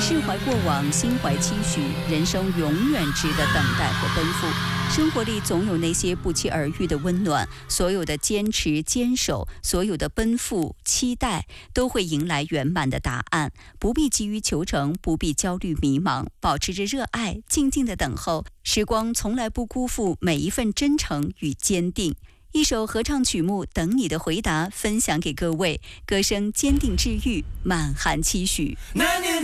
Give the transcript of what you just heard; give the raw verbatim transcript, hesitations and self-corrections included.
释怀过往，心怀期许，人生永远值得等待和奔赴。生活里总有那些不期而遇的温暖，所有的坚持坚守，所有的奔赴期待，都会迎来圆满的答案。不必急于求成，不必焦虑迷茫，保持着热爱，静静的等候。时光从来不辜负每一份真诚与坚定。一首合唱曲目《等你的回答》分享给各位，歌声坚定治愈，满含期许。